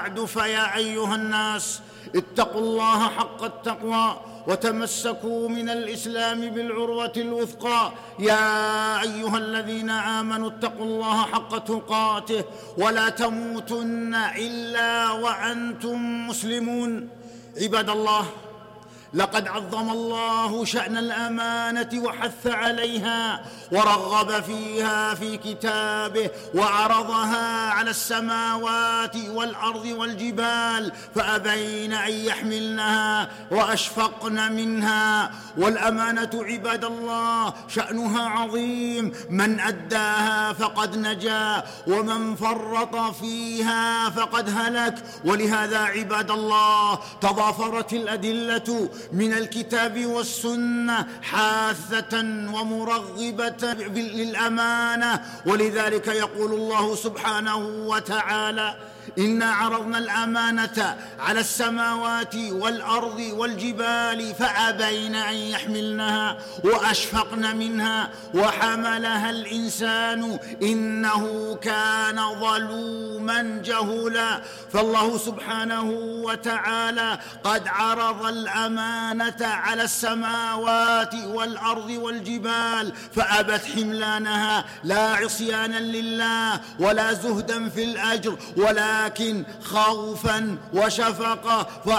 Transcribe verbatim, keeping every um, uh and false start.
بعد فيا أيها الناس اتقوا الله حق التقوى وتمسكوا من الإسلام بالعروة الوثقى. يا أيها الذين آمنوا اتقوا الله حق تقاته ولا تموتن إلا وأنتم مسلمون. عباد الله، لقد عظم الله شأن الأمانة وحث عليها ورغب فيها في كتابه وعرضها على السماوات والأرض والجبال فأبين أن يحملنها وأشفقن منها. والأمانة عباد الله شأنها عظيم، من أداها فقد نجا ومن فرط فيها فقد هلك. ولهذا عباد الله تضافرت الأدلة من الكتاب والسنة حاثة ومرغبة للأمانة. ولذلك يقول الله سبحانه وتعالى: إنا عرضنا الأمانة على السماوات والأرض والجبال فأبين أن يحملنها وأشفقن منها وحملها الإنسان إنه كان ظلوما جهولا. فالله سبحانه وتعالى قد عرض الأمانة على السماوات والأرض والجبال فأبت حملانها، لا عصيانا لله ولا زهدا في الأجر ولكن خوفا وشفقة،